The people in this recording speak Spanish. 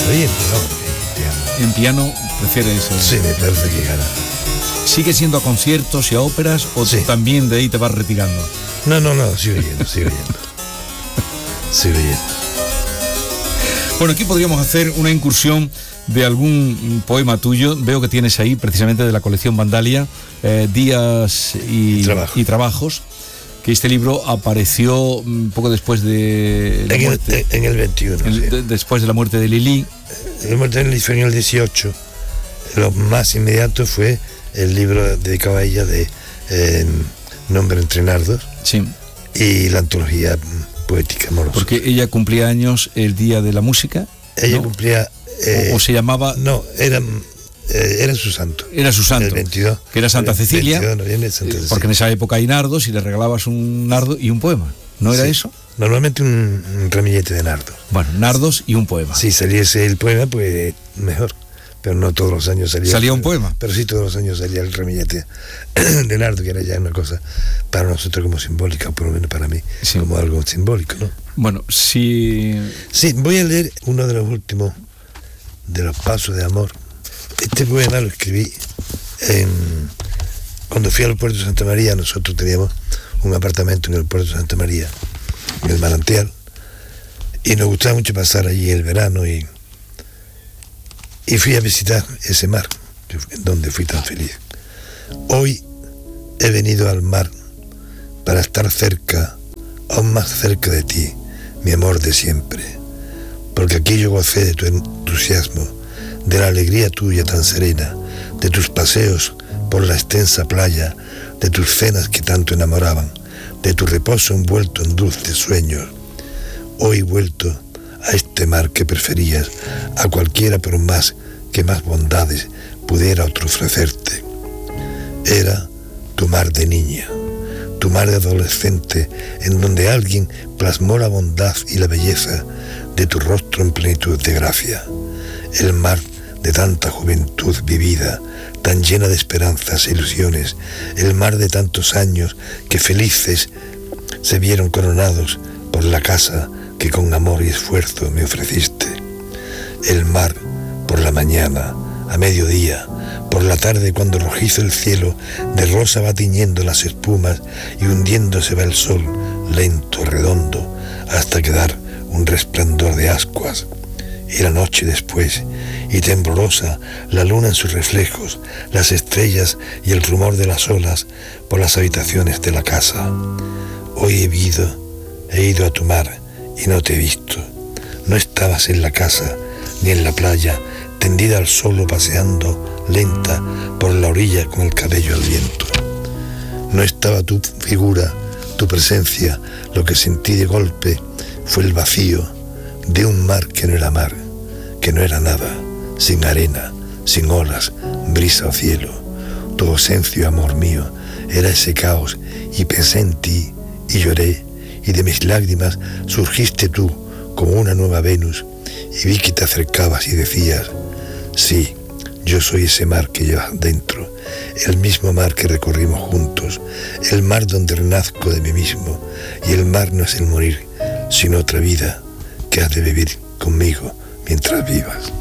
bien, no, En piano prefieres... Sí, me parece que gana. ¿Sigue siendo a conciertos y a óperas o Sí. también de ahí te vas retirando? No, sigo yendo. Sigo yendo. Bueno, aquí podríamos hacer una incursión de algún poema tuyo. Veo que tienes ahí, precisamente de la colección Vandalia, Días y Trabajos, que este libro apareció un poco después de la muerte. En el 21. Después de la muerte de Lili. La muerte de Lili fue en el 18. Lo más inmediato fue el libro dedicado a ella de Nombre entre nardos. Sí. Y la antología poética amorosa. Porque ella cumplía años el día de la música. Ella ¿no? cumplía... o se llamaba... No, era su santo. Era su santo. El 22. Que era Santa Cecilia. 22 de noviembre, Santa Cecilia. Porque en esa época hay nardos y le regalabas un nardo y un poema. ¿No era eso? Normalmente un ramillete de nardos. Bueno, nardos y un poema. Si saliese el poema, pues mejor. Pero no todos los años salía un poema. Pero sí todos los años salía el ramillete de nardo, que era ya una cosa para nosotros como simbólica, o por lo menos para mí, sí, como algo simbólico, ¿no? Bueno, sí, voy a leer uno de los últimos de los pasos de amor. Este poema lo escribí cuando fui al puerto de Santa María. Nosotros teníamos un apartamento en el puerto de Santa María, en el Manantial, y nos gustaba mucho pasar allí el verano, y fui a visitar ese mar donde fui tan feliz. Hoy he venido al mar para estar cerca, aún más cerca de ti, mi amor de siempre, porque aquí yo gocé de tu entusiasmo, de la alegría tuya tan serena, de tus paseos por la extensa playa, de tus cenas que tanto enamoraban, de tu reposo envuelto en dulces sueños. Hoy vuelto a este mar que preferías a cualquiera, por más que más bondades pudiera otro ofrecerte. Era tu mar de niña, tu mar de adolescente, en donde alguien plasmó la bondad y la belleza de tu rostro en plenitud de gracia. El mar de tanta juventud vivida, tan llena de esperanzas e ilusiones, el mar de tantos años que felices se vieron coronados por la casa que con amor y esfuerzo me ofreciste. El mar por la mañana, a mediodía, por la tarde, cuando rojizo el cielo de rosa va tiñendo las espumas y hundiéndose va el sol lento, redondo, hasta quedar un resplandor de ascuas. Y la noche después, y temblorosa la luna en sus reflejos, las estrellas y el rumor de las olas por las habitaciones de la casa. Hoy he ido a tu mar y no te he visto. No estabas en la casa ni en la playa, tendida al sol o paseando lenta por la orilla con el cabello al viento. No estaba tu figura, tu presencia. Lo que sentí de golpe fue el vacío de un mar que no era mar, que no era nada, sin arena, sin olas, brisa o cielo. Tu ausencia, amor mío, era ese caos, y pensé en ti y lloré, y de mis lágrimas surgiste tú como una nueva Venus, y vi que te acercabas y decías: sí, yo soy ese mar que llevas dentro, el mismo mar que recorrimos juntos, el mar donde renazco de mí mismo, y el mar no es el morir, sino otra vida que has de vivir conmigo mientras vivas.